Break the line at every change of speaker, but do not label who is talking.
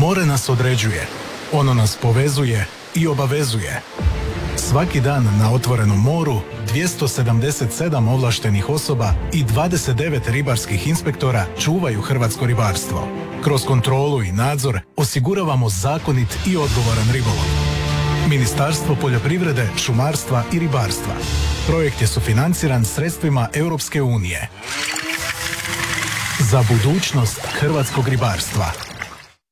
More nas određuje, ono nas povezuje i obavezuje. Svaki dan na otvorenom moru 277 ovlaštenih osoba i 29 ribarskih inspektora čuvaju hrvatsko ribarstvo. Kroz kontrolu i nadzor osiguravamo zakonit i odgovoran ribolov. Ministarstvo poljoprivrede, šumarstva i ribarstva. Projekt je sufinanciran sredstvima Europske unije. Za budućnost hrvatskog ribarstva.